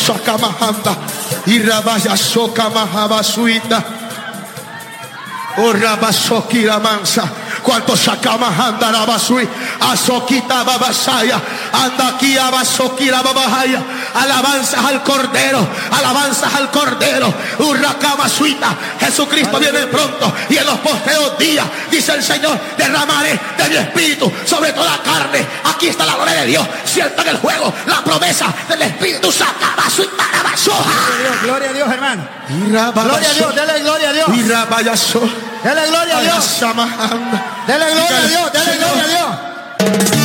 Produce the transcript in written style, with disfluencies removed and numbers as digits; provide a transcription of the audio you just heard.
Sakamahamba y Rabaya Sokamahaba o Rabasoki la mansa. Cuanto Sakamahanda Rabasui, Azokita Babasaya, anda aquí Abasoki la Babahaya. Alabanzas al Cordero, alabanzas al Cordero. Urrakamasuita. Jesucristo viene pronto y en los postreros días, dice el Señor, derramaré de mi espíritu sobre toda carne. Aquí está la gloria de Dios. Siento en el juego la promesa del Espíritu. Sakamasuita Rabasoja. Gloria a Dios, hermano. Gloria a Dios, dele gloria a Dios. Dele gloria a Dios. Dele gloria a Dios, dele gloria a Dios.